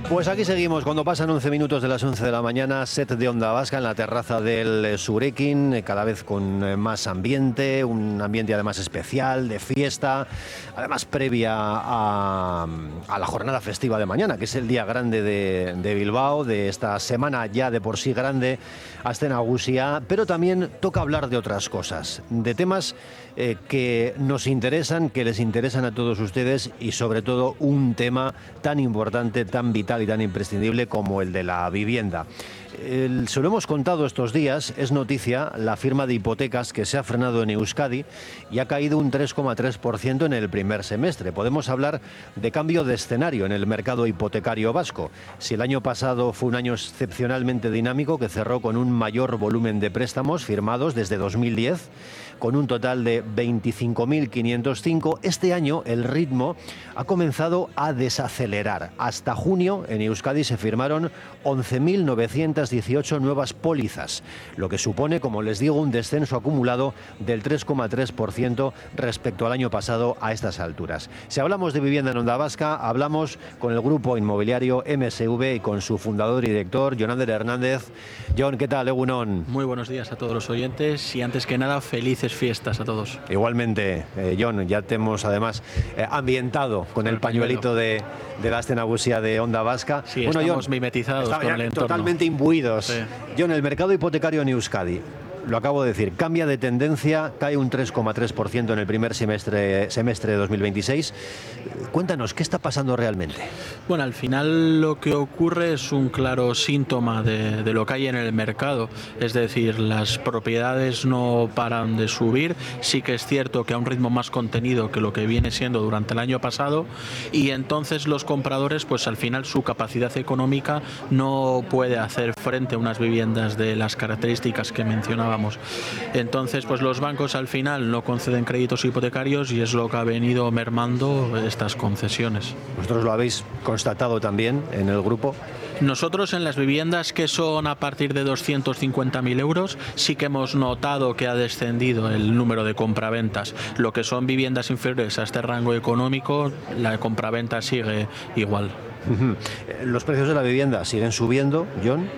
Pues aquí seguimos, cuando pasan 11 minutos de las 11 de la mañana, set de Onda Vasca en la terraza del Surekin, cada vez con más ambiente, un ambiente además especial, de fiesta, además previa a la jornada festiva de mañana, que es el día grande de Bilbao, de esta semana ya de por sí grande, Aste Nagusia, pero también toca hablar de otras cosas, de temas que nos interesan, que les interesan a todos ustedes y sobre todo un tema tan importante, tan vital y tan imprescindible como el de la vivienda. Se lo hemos contado estos días, es noticia la firma de hipotecas que se ha frenado en Euskadi y ha caído un 3,3% en el primer semestre. Podemos hablar de cambio de escenario en el mercado hipotecario vasco. Si el año pasado fue un año excepcionalmente dinámico que cerró con un mayor volumen de préstamos firmados desde 2010, con un total de 25.505, este año el ritmo ha comenzado a desacelerar. Hasta junio en Euskadi se firmaron 11.918 nuevas pólizas, lo que supone, como les digo, un descenso acumulado del 3,3% respecto al año pasado a estas alturas. Si hablamos de vivienda en Onda Vasca, hablamos con el grupo inmobiliario MSV y con su fundador y director, Jon Ander Hernández. Jon, ¿qué tal? Egunon. Muy buenos días a todos los oyentes y antes que nada, felices fiestas a todos. Igualmente, Jon, ya te hemos además ambientado con el pañuelito de la Aste Nagusia de Onda Vasca. Sí, bueno, estamos Jon, mimetizados con el entorno. Totalmente imbuidos. Sí. Jon, el mercado hipotecario en Euskadi, lo acabo de decir, cambia de tendencia, cae un 3,3% en el primer semestre de 2026. Cuéntanos, ¿qué está pasando realmente? Bueno, al final lo que ocurre es un claro síntoma de lo que hay en el mercado. Es decir, las propiedades no paran de subir. Sí que es cierto que a un ritmo más contenido que lo que viene siendo durante el año pasado. Y entonces los compradores, pues al final su capacidad económica no puede hacer frente a unas viviendas de las características que mencionábamos. Entonces, pues los bancos al final no conceden créditos hipotecarios y es lo que ha venido mermando estas concesiones. ¿Vosotros lo habéis constatado también en el grupo? Nosotros en las viviendas que son a partir de 250.000 euros sí que hemos notado que ha descendido el número de compraventas. Lo que son viviendas inferiores a este rango económico, la compraventa sigue igual. Los precios de la vivienda siguen subiendo, Jon,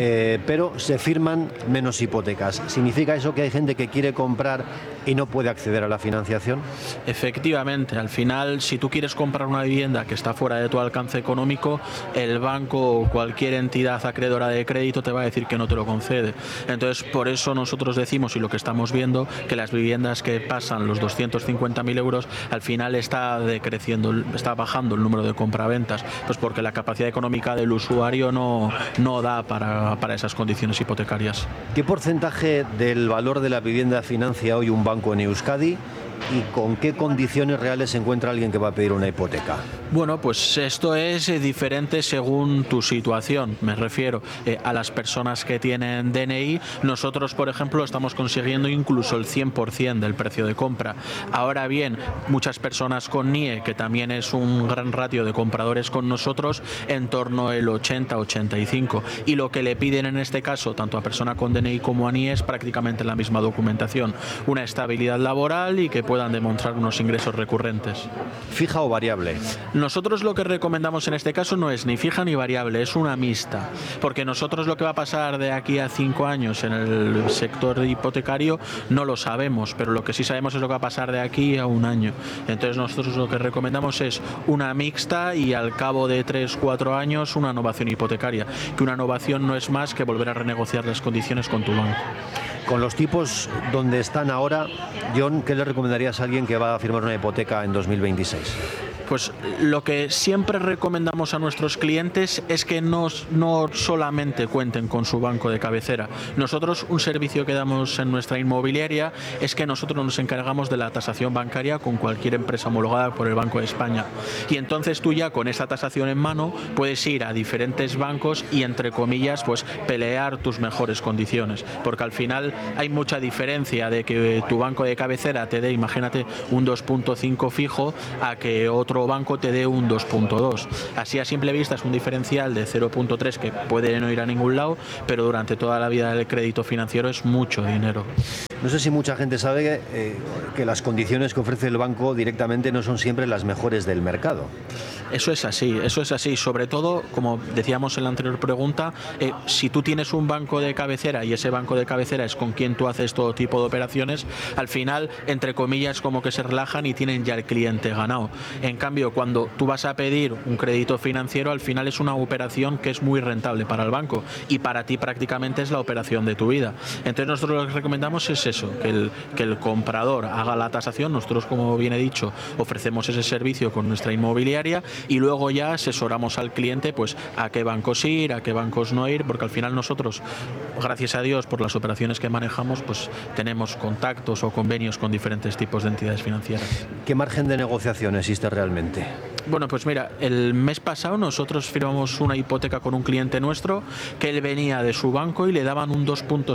pero se firman menos hipotecas. ¿Significa eso que hay gente que quiere comprar y no puede acceder a la financiación? Efectivamente, al final, si tú quieres comprar una vivienda que está fuera de tu alcance económico, el banco o cualquier entidad acreedora de crédito te va a decir que no te lo concede. Entonces, por eso nosotros decimos, y lo que estamos viendo, que las viviendas que pasan los 250.000 euros, al final está decreciendo, está bajando el número de compraventas, pues porque la capacidad económica del usuario no da para esas condiciones hipotecarias. ¿Qué porcentaje del valor de la vivienda financia hoy un banco en Euskadi? ¿Y con qué condiciones reales se encuentra alguien que va a pedir una hipoteca? Bueno, pues esto es diferente según tu situación. Me refiero a las personas que tienen DNI. Nosotros, por ejemplo, estamos consiguiendo incluso el 100% del precio de compra. Ahora bien, muchas personas con NIE, que también es un gran ratio de compradores con nosotros, en torno al 80-85%. Y lo que le piden en este caso, tanto a persona con DNI como a NIE, es prácticamente la misma documentación. Una estabilidad laboral y que puedan demostrar unos ingresos recurrentes. ¿Fija o variable? Nosotros lo que recomendamos en este caso no es ni fija ni variable, es una mixta, porque nosotros lo que va a pasar de aquí a 5 años en el sector hipotecario no lo sabemos, pero lo que sí sabemos es lo que va a pasar de aquí a un año. Entonces nosotros lo que recomendamos es una mixta y al cabo de 3-4 años una novación hipotecaria, que una novación no es más que volver a renegociar las condiciones con tu banco. Con los tipos donde están ahora, Jon, ¿qué le recomendarías a alguien que va a firmar una hipoteca en 2026? Pues lo que siempre recomendamos a nuestros clientes es que no solamente cuenten con su banco de cabecera. Nosotros, un servicio que damos en nuestra inmobiliaria es que nosotros nos encargamos de la tasación bancaria con cualquier empresa homologada por el Banco de España. Y entonces tú ya con esa tasación en mano puedes ir a diferentes bancos y, entre comillas, pues pelear tus mejores condiciones. Porque al final hay mucha diferencia de que tu banco de cabecera te dé, imagínate, un 2,5 fijo a que otro banco te dé un 2,2. Así a simple vista es un diferencial de 0,3 que puede no ir a ningún lado, pero durante toda la vida del crédito financiero es mucho dinero. No sé si mucha gente sabe que las condiciones que ofrece el banco directamente no son siempre las mejores del mercado. Eso es así. Sobre todo, como decíamos en la anterior pregunta, si tú tienes un banco de cabecera y ese banco de cabecera es con quien tú haces todo tipo de operaciones, al final, entre comillas, como que se relajan y tienen ya el cliente ganado. En cambio, cuando tú vas a pedir un crédito financiero, al final es una operación que es muy rentable para el banco y para ti prácticamente es la operación de tu vida. Entonces nosotros lo que recomendamos es eso, que el comprador haga la tasación. Nosotros, como bien he dicho, ofrecemos ese servicio con nuestra inmobiliaria y luego ya asesoramos al cliente pues a qué bancos ir, a qué bancos no ir, porque al final nosotros, gracias a Dios, por las operaciones que manejamos, pues tenemos contactos o convenios con diferentes tipos de entidades financieras. ¿Qué margen de negociación existe realmente? Bueno, pues mira, el mes pasado nosotros firmamos una hipoteca con un cliente nuestro que él venía de su banco y le daban un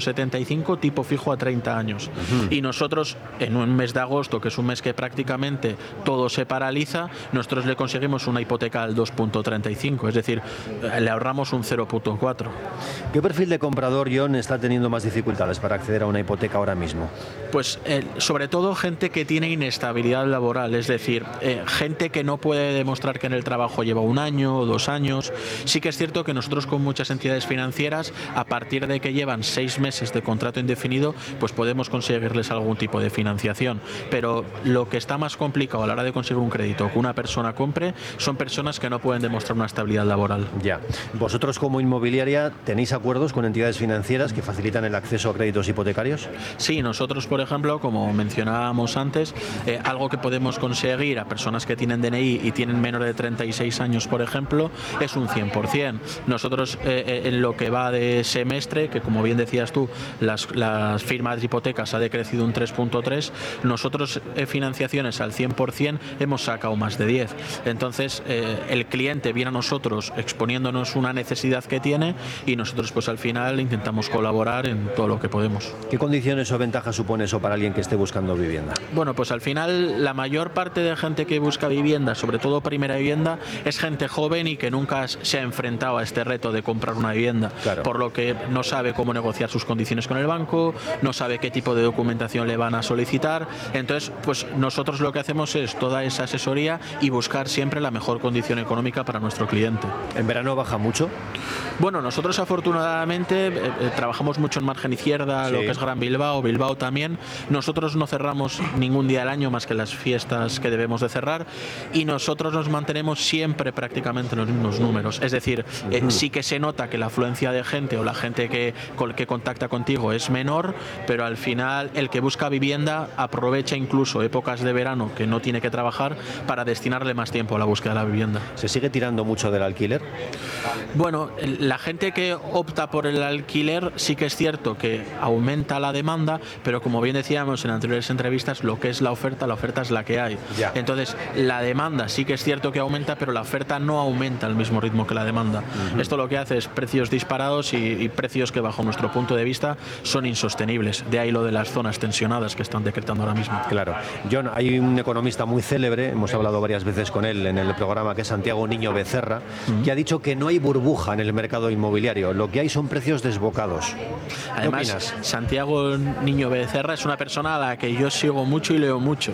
2,75 tipo fijo a 30 años. Y nosotros, en un mes de agosto, que es un mes que prácticamente todo se paraliza, nosotros le conseguimos una hipoteca al 2,35, es decir, le ahorramos un 0,4. ¿Qué perfil de comprador, John, está teniendo más dificultades para acceder a una hipoteca ahora mismo? Pues sobre todo gente que tiene inestabilidad laboral, es decir, gente que no puede demostrar que en el trabajo lleva 1 año o 2 años. Sí que es cierto que nosotros con muchas entidades financieras, a partir de que llevan 6 meses de contrato indefinido, pues podemos conseguirles algún tipo de financiación. Pero lo que está más complicado a la hora de conseguir un crédito que una persona compre son personas que no pueden demostrar una estabilidad laboral. Ya. ¿Vosotros como inmobiliaria tenéis acuerdos con entidades financieras que facilitan el acceso a créditos hipotecarios? Sí, nosotros, por ejemplo, como mencionábamos antes, algo que podemos conseguir a personas que tienen DNI y tienen menor de 36 años, por ejemplo, es un 100%. Nosotros, en lo que va de semestre, que como bien decías tú, las firmas de hipotecas ha decrecido un 3,3, nosotros financiaciones al 100% hemos sacado más de 10. Entonces, el cliente viene a nosotros exponiéndonos una necesidad que tiene y nosotros pues al final intentamos colaborar en todo lo que podemos. ¿Qué condiciones o ventajas supone eso para alguien que esté buscando vivienda? Bueno, pues al final la mayor parte de gente que busca vivienda, sobre todo primera vivienda, es gente joven y que nunca se ha enfrentado a este reto de comprar una vivienda, claro. Por lo que no sabe cómo negociar sus condiciones con el banco, no sabe qué tipo de documentación le van a solicitar. Entonces, pues nosotros lo que hacemos es toda esa asesoría y buscar siempre la mejor condición económica para nuestro cliente. ¿En verano baja mucho? Bueno, nosotros afortunadamente trabajamos mucho en margen izquierda, sí. Lo que es Gran Bilbao también. Nosotros no cerramos ningún día al año más que las fiestas que debemos de cerrar y nosotros nos mantenemos siempre prácticamente en los mismos números. Es decir, sí que se nota que la afluencia de gente o la gente que contacta contigo es menor, pero al final el que busca vivienda aprovecha incluso épocas de verano que no tiene que trabajar para destinarle más tiempo a la búsqueda de la vivienda. ¿Se sigue tirando mucho del alquiler? Bueno, la gente que opta por el alquiler sí que es cierto que aumenta la demanda, pero como bien decíamos en anteriores entrevistas, lo que es la oferta es la que hay. Ya. Entonces, la demanda sí que es cierto que aumenta, pero la oferta no aumenta al mismo ritmo que la demanda. Esto lo que hace es precios disparados y precios que bajo nuestro punto de vista son insostenibles. De ahí lo de las zonas tensionadas que están decretando ahora mismo. Claro. John, hay un economista muy célebre, hemos hablado varias veces con él en el programa, que es Santiago Niño Becerra, que ha dicho que no hay burbuja en el mercado inmobiliario, lo que hay son precios desbocados. Además, ¿qué opinas? Santiago Niño Becerra es una persona a la que yo sigo mucho y leo mucho.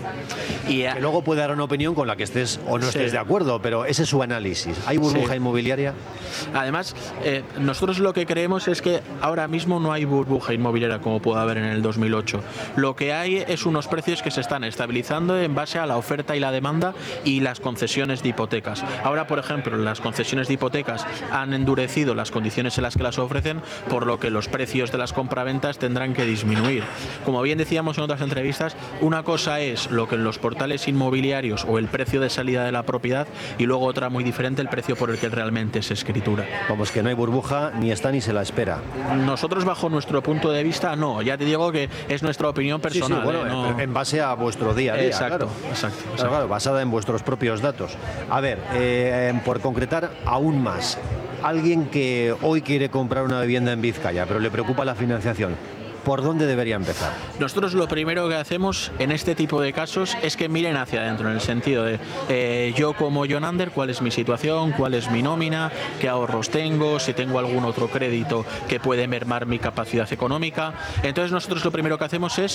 Y que luego puede dar una opinión con la que estés o no estés de acuerdo, pero ese es su análisis. ¿Hay burbuja inmobiliaria? Además, nosotros lo que creemos es que ahora mismo no hay burbuja inmobiliaria como puede haber en el 2008. Lo que hay es unos precios que se están estabilizando en base a la oferta y la demanda y las concesiones de hipotecas. Ahora, por ejemplo, las concesiones de hipotecas han endurecido las condiciones en las que las ofrecen, por lo que los precios de las compraventas tendrán que disminuir. Como bien decíamos en otras entrevistas, una cosa es lo que en los portales inmobiliarios o el precio de salida de la propiedad y luego otra muy diferente, el precio por el que realmente se escritura. Vamos, que no hay burbuja, ni está ni se la espera. Nosotros, bajo nuestro punto de vista, no. Ya te digo que es nuestra opinión personal. Sí, bueno, no... en base a vuestro día a día. Exacto. Claro, basada en vuestros propios datos. A ver, por concretar aún más, alguien que hoy quiere comprar una vivienda en Vizcaya, pero le preocupa la financiación, ¿por dónde debería empezar? Nosotros lo primero que hacemos en este tipo de casos es que miren hacia adentro, en el sentido de yo como John Ander, cuál es mi situación, cuál es mi nómina, qué ahorros tengo, si tengo algún otro crédito que puede mermar mi capacidad económica. Entonces nosotros lo primero que hacemos es